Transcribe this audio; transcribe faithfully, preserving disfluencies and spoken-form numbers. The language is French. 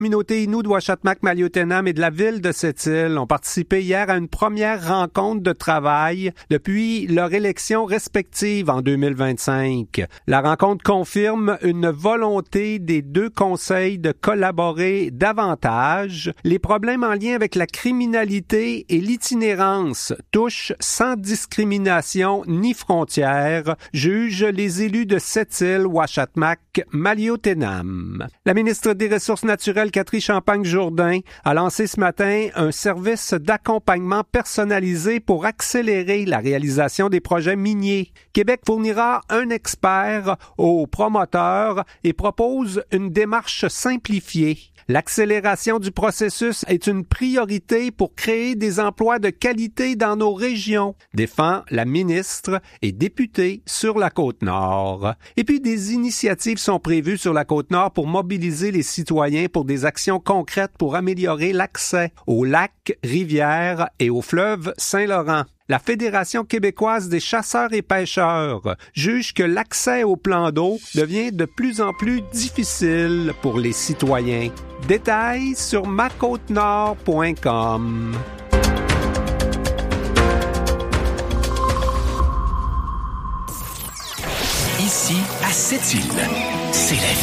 La communauté Innu de Ouachamac-Maliotenam et de la ville de Sept-Îles ont participé hier à une première rencontre de travail depuis leur élection respective en deux mille vingt-cinq. La rencontre confirme une volonté des deux conseils de collaborer davantage. Les problèmes en lien avec la criminalité et l'itinérance touchent sans discrimination ni frontières, jugent les élus de Sept-Îles, Ouachamac-Maliotenam. La ministre des Ressources naturelles, Catherine Champagne-Jourdain, a lancé ce matin un service d'accompagnement personnalisé pour accélérer la réalisation des projets miniers. Québec fournira un expert aux promoteurs et propose une démarche simplifiée. L'accélération du processus est une priorité pour créer des emplois de qualité dans nos régions, défend la ministre et députée sur la Côte-Nord. Et puis, des initiatives sont prévues sur la Côte-Nord pour mobiliser les citoyens pour des actions concrètes pour améliorer l'accès aux lacs, rivières et au fleuve Saint-Laurent. La Fédération québécoise des chasseurs et pêcheurs juge que l'accès aux plans d'eau devient de plus en plus difficile pour les citoyens. Détails sur ma côte nord point com. Ici, à Sept-Îles, c'est la vie.